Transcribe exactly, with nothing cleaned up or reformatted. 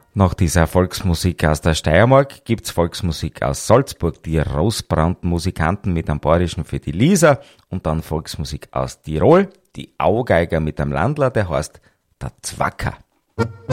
Nach dieser Volksmusik aus der Steiermark gibt's Volksmusik aus Salzburg, die Rosbrand-Musikanten mit einem Bayerischen für die Lisa, und dann Volksmusik aus Tirol, die Augeiger mit einem Landler, der heißt der Zwacker.